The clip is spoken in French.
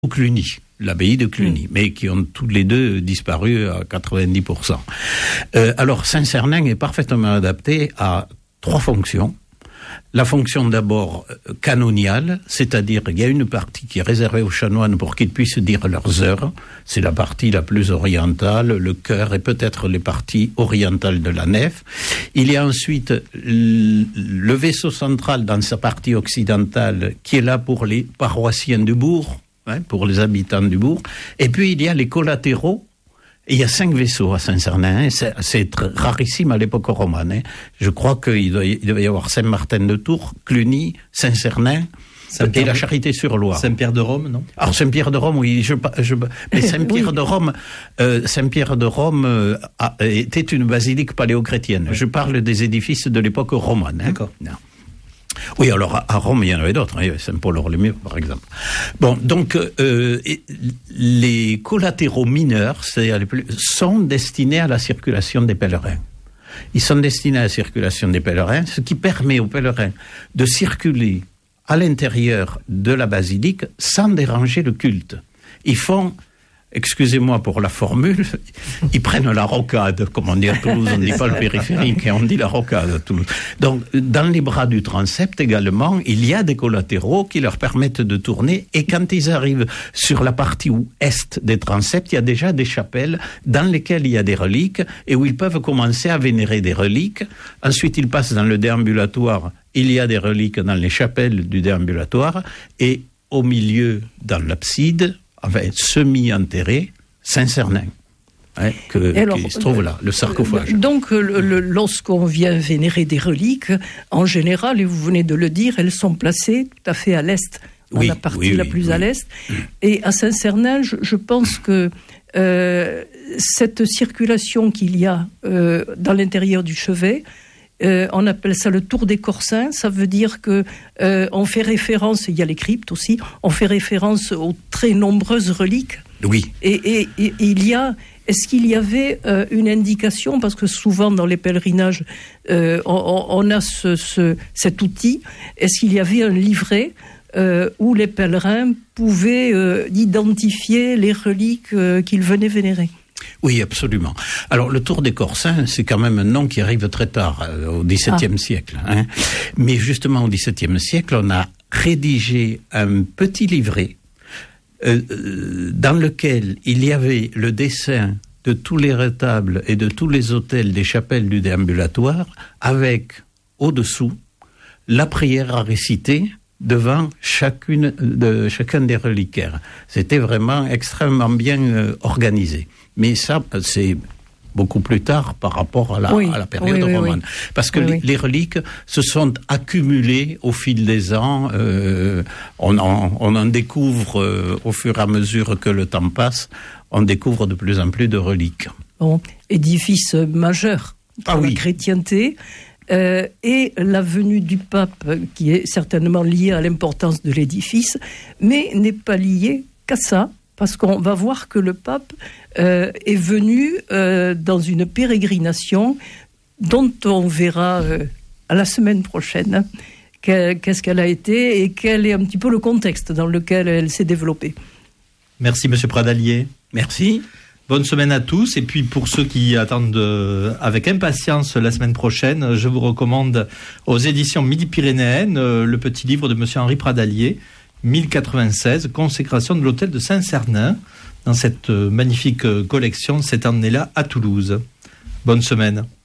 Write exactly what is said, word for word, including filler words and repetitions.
Cluny, l'abbaye de Cluny, mmh. mais qui ont tous les deux disparu à quatre-vingt-dix pour cent. Euh, alors, Saint-Cernin est parfaitement adapté à trois fonctions. La fonction d'abord canoniale, c'est-à-dire qu'il y a une partie qui est réservée aux chanoines pour qu'ils puissent dire leurs heures. C'est la partie la plus orientale, le chœur et peut-être les parties orientales de la nef. Il y a ensuite le vaisseau central dans sa partie occidentale qui est là pour les paroissiens du bourg, hein, pour les habitants du bourg. Et puis il y a les collatéraux. Il y a cinq vaisseaux à Saint-Cernin, c'est, c'est rarissime à l'époque romane. Hein. Je crois qu'il doit, il devait y avoir Saint-Martin-de-Tours, Cluny, Saint-Cernin et la Charité-sur-Loire. Saint-Pierre de Rome, non ? Alors Saint-Pierre de Rome, oui, je, je, mais Saint-Pierre oui. de Rome, euh, Saint-Pierre de Rome euh, a, était une basilique paléochrétienne. Oui. Je parle des édifices de l'époque romane. Hein. D'accord. Non. Oui, alors à Rome, il y en avait d'autres, hein, Saint-Paul-Orlémieux, par exemple. Bon, donc euh, les collatéraux mineurs, c'est-à-dire les plus, sont destinés à la circulation des pèlerins. Ils sont destinés à la circulation des pèlerins, ce qui permet aux pèlerins de circuler à l'intérieur de la basilique sans déranger le culte. Ils font... Excusez-moi pour la formule, ils prennent la rocade, comme on dit à Toulouse, on ne dit pas le périphérique, on dit la rocade à Toulouse. Donc, dans les bras du transept également, il y a des collatéraux qui leur permettent de tourner, et quand ils arrivent sur la partie est des transepts, il y a déjà des chapelles dans lesquelles il y a des reliques, et où ils peuvent commencer à vénérer des reliques. Ensuite, ils passent dans le déambulatoire, il y a des reliques dans les chapelles du déambulatoire, et au milieu, dans l'abside, enfin, semi-enterré, Saint-Cernin, hein, que, alors, qui se trouve là, le sarcophage. Donc, le, le, lorsqu'on vient vénérer des reliques, en général, et vous venez de le dire, elles sont placées tout à fait à l'est, dans oui, la partie oui, la plus oui, à l'est. Oui. Et à Saint-Cernin, je, je pense que euh, cette circulation qu'il y a euh, dans l'intérieur du chevet, Euh, on appelle ça le tour des Corsins. Ça veut dire que euh, on fait référence, il y a les cryptes aussi, on fait référence aux très nombreuses reliques. Oui. Et, et, et, et il y a, est-ce qu'il y avait euh, une indication, parce que souvent dans les pèlerinages, euh, on, on a ce, ce, cet outil, est-ce qu'il y avait un livret euh, où les pèlerins pouvaient euh, identifier les reliques euh, qu'ils venaient vénérer ? Oui, absolument. Alors, le Tour des Corsins, c'est quand même un nom qui arrive très tard, euh, au dix-septième ah. siècle. Hein. Mais justement, au dix-septième siècle, on a rédigé un petit livret euh, dans lequel il y avait le dessin de tous les retables et de tous les autels des chapelles du déambulatoire, avec, au-dessous, la prière à réciter devant chacune de chacun des reliquaires. C'était vraiment extrêmement bien euh, organisé. Mais ça, c'est beaucoup plus tard par rapport à la, oui, à la période oui, oui, romane. Oui. Parce que oui, les, oui. les reliques se sont accumulées au fil des ans. Euh, on, en, on en découvre euh, au fur et à mesure que le temps passe, on découvre de plus en plus de reliques. Bon, édifice majeur pour ah, la oui. chrétienté. Euh, et la venue du pape, qui est certainement liée à l'importance de l'édifice, mais n'est pas liée qu'à ça, parce qu'on va voir que le pape euh, est venu euh, dans une pérégrination dont on verra euh, à la semaine prochaine qu'est-ce qu'elle a été et quel est un petit peu le contexte dans lequel elle s'est développée. Merci Monsieur Pradalier. Merci. Bonne semaine à tous, et puis pour ceux qui attendent euh, avec impatience la semaine prochaine, je vous recommande aux éditions Midi-Pyrénéennes euh, le petit livre de Monsieur Henri Pradalier, mille quatre-vingt-seize, Consécration de l'hôtel de Saint-Cernin, dans cette euh, magnifique euh, collection cette année-là à Toulouse. Bonne semaine.